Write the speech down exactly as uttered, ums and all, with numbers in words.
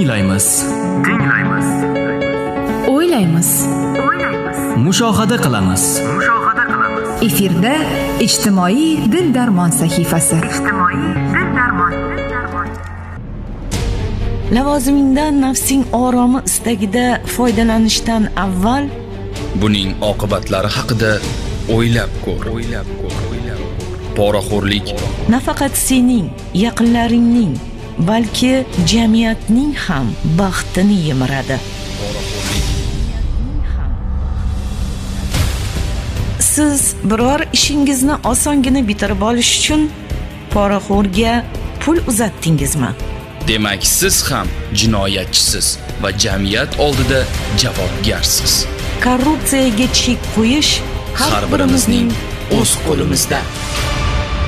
Tinglaymiz. Tinglaymiz. O'ylaymiz. O'ylaymiz. Mushohada qilamiz. Mushohada qilamiz. Efirda ijtimoiy dil darmon sahifasi. Ijtimoiy dil darmon. Dil darmon. Lavozimingdan nafsing oromi istagida foydalanishdan avval buning oqibatlari haqida o'ylab ko'r. O'ylab ko'r. O'ylab ko'r. Poraxo'rlik nafaqat sening, yaqinlaringning, balki jamiyatning ham baxtini yemiradi. Siz biror ishingizni osongina bitirib olish uchun poraxo'rga pul uzatdingizmi? Demak, siz ham jinoyatchisiz va jamiyat oldida javobgarsiz. Korrupsiyaga chek qo'yish Har birimizning o'z qo'limizda.